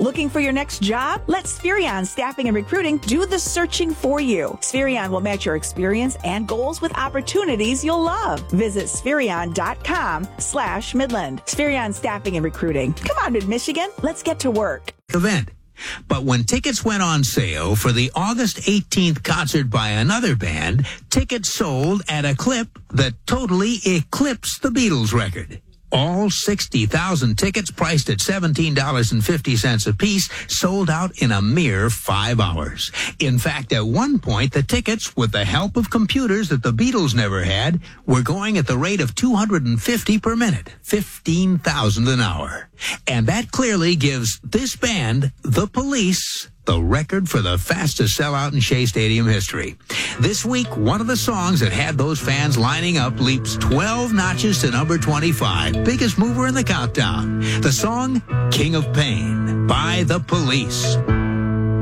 Looking for your next job? Let Spherion Staffing and Recruiting do the searching for you. Spherion will match your experience and goals with opportunities you'll love. Visit Spherion.com/Midland. Spherion Staffing and Recruiting. Come on, Mid-Michigan. Let's get to work. Event. But when tickets went on sale for the August 18th concert by another band, tickets sold at a clip that totally eclipsed the Beatles record. All 60,000 tickets priced at $17.50 apiece sold out in a mere 5 hours. In fact, at one point, the tickets, with the help of computers that the Beatles never had, were going at the rate of 250 per minute, 15,000 an hour. And that clearly gives this band, The Police, the record for the fastest sellout in Shea Stadium history. This week, one of the songs that had those fans lining up leaps 12 notches to number 25, biggest mover in the countdown. The song, King of Pain, by The Police.